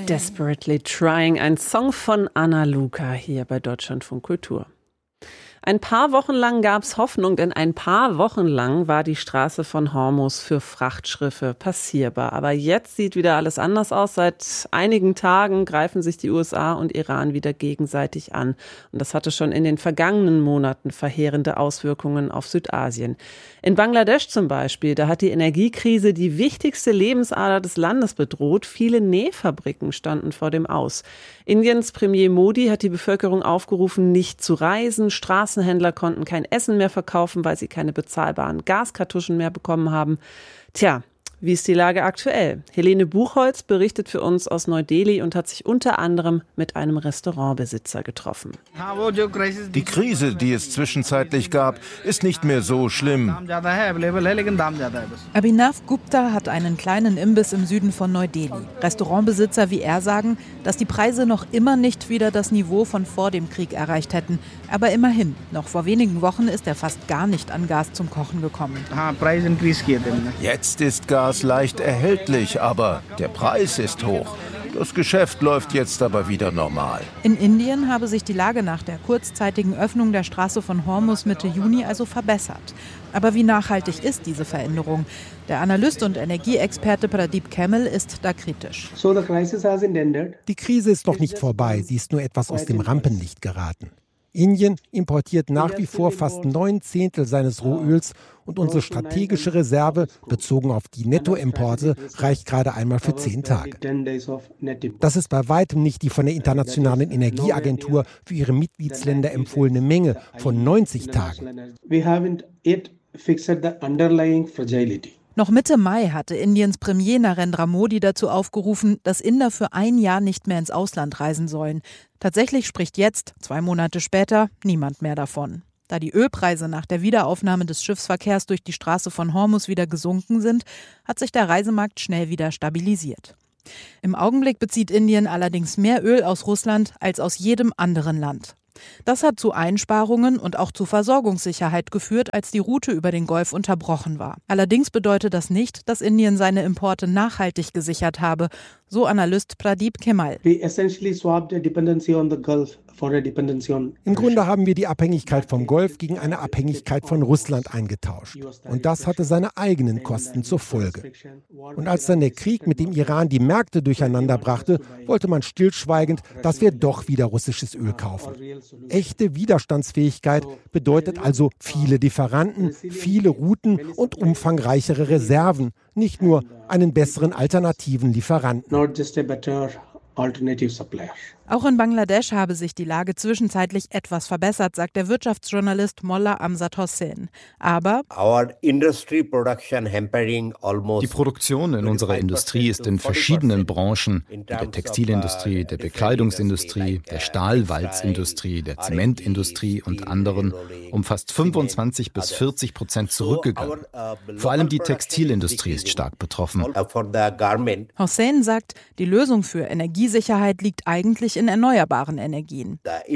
Desperately Trying, ein Song von Anna Luka hier bei Deutschlandfunk Kultur. Ein paar Wochen lang gab es Hoffnung, denn ein paar Wochen lang war die Straße von Hormuz für Frachtschiffe passierbar. Aber jetzt sieht wieder alles anders aus. Seit einigen Tagen greifen sich die USA und Iran wieder gegenseitig an. Und das hatte schon in den vergangenen Monaten verheerende Auswirkungen auf Südasien. In Bangladesch zum Beispiel, da hat die Energiekrise die wichtigste Lebensader des Landes bedroht. Viele Nähfabriken standen vor dem Aus. Indiens Premier Modi hat die Bevölkerung aufgerufen, nicht zu reisen. Straßenhändler konnten kein Essen mehr verkaufen, weil sie keine bezahlbaren Gaskartuschen mehr bekommen haben. Tja, wie ist die Lage aktuell? Helene Buchholz berichtet für uns aus Neu-Delhi und hat sich unter anderem mit einem Restaurantbesitzer getroffen. Die Krise, die es zwischenzeitlich gab, ist nicht mehr so schlimm. Abhinav Gupta hat einen kleinen Imbiss im Süden von Neu-Delhi. Restaurantbesitzer wie er sagen, dass die Preise noch immer nicht wieder das Niveau von vor dem Krieg erreicht hätten. Aber immerhin, noch vor wenigen Wochen ist er fast gar nicht an Gas zum Kochen gekommen. Jetzt ist Gas leicht erhältlich, aber der Preis ist hoch. Das Geschäft läuft jetzt aber wieder normal. In Indien habe sich die Lage nach der kurzzeitigen Öffnung der Straße von Hormuz Mitte Juni also verbessert. Aber wie nachhaltig ist diese Veränderung? Der Analyst und Energieexperte Pradeep Kemal ist da kritisch. Die Krise ist noch nicht vorbei, sie ist nur etwas aus dem Rampenlicht geraten. Indien importiert nach wie vor fast 9/10 seines Rohöls und unsere strategische Reserve, bezogen auf die Nettoimporte, reicht gerade einmal für 10 Tage. Das ist bei weitem nicht die von der Internationalen Energieagentur für ihre Mitgliedsländer empfohlene Menge von 90 Tagen. Noch Mitte Mai hatte Indiens Premier Narendra Modi dazu aufgerufen, dass Inder für ein Jahr nicht mehr ins Ausland reisen sollen. Tatsächlich spricht jetzt, 2 Monate später, niemand mehr davon. Da die Ölpreise nach der Wiederaufnahme des Schiffsverkehrs durch die Straße von Hormuz wieder gesunken sind, hat sich der Reisemarkt schnell wieder stabilisiert. Im Augenblick bezieht Indien allerdings mehr Öl aus Russland als aus jedem anderen Land. Das hat zu Einsparungen und auch zu Versorgungssicherheit geführt, als die Route über den Golf unterbrochen war. Allerdings bedeutet das nicht, dass Indien seine Importe nachhaltig gesichert habe, so Analyst Pradeep Kemal. Im Grunde haben wir die Abhängigkeit vom Golf gegen eine Abhängigkeit von Russland eingetauscht. Und das hatte seine eigenen Kosten zur Folge. Und als dann der Krieg mit dem Iran die Märkte durcheinander brachte, wollte man stillschweigend, dass wir doch wieder russisches Öl kaufen. Echte Widerstandsfähigkeit bedeutet also viele Lieferanten, viele Routen und umfangreichere Reserven, nicht nur einen besseren alternativen Lieferanten. Auch in Bangladesch habe sich die Lage zwischenzeitlich etwas verbessert, sagt der Wirtschaftsjournalist Mollah Amjad Hossain. Aber die Produktion in unserer Industrie ist in verschiedenen Branchen, wie der Textilindustrie, der Bekleidungsindustrie, der Stahlwalzindustrie, der Zementindustrie und anderen, um fast 25-40% zurückgegangen. Vor allem die Textilindustrie ist stark betroffen. Hossain sagt, die Lösung für Energiesicherheit liegt eigentlich in erneuerbaren Energien. Die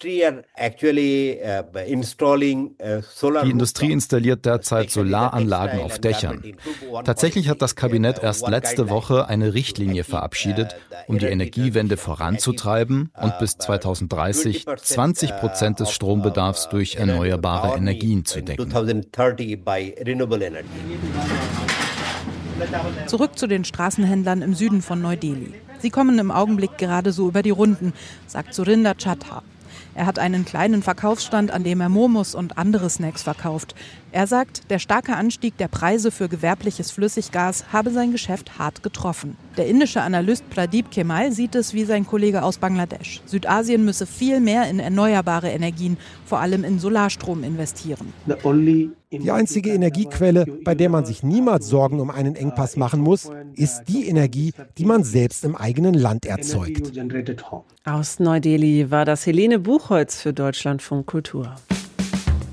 Industrie installiert derzeit Solaranlagen auf Dächern. Tatsächlich hat das Kabinett erst letzte Woche eine Richtlinie verabschiedet, um die Energiewende voranzutreiben und bis 2030 20% des Strombedarfs durch erneuerbare Energien zu decken. Zurück zu den Straßenhändlern im Süden von Neu-Delhi. Sie kommen im Augenblick gerade so über die Runden, sagt Surinder Chadha. Er hat einen kleinen Verkaufsstand, an dem er Momos und andere Snacks verkauft. Er sagt, der starke Anstieg der Preise für gewerbliches Flüssiggas habe sein Geschäft hart getroffen. Der indische Analyst Pradeep Kemal sieht es wie sein Kollege aus Bangladesch. Südasien müsse viel mehr in erneuerbare Energien, vor allem in Solarstrom, investieren. Die einzige Energiequelle, bei der man sich niemals Sorgen um einen Engpass machen muss, ist die Energie, die man selbst im eigenen Land erzeugt. Aus Neu-Delhi war das Helene Buchholz für Deutschlandfunk Kultur.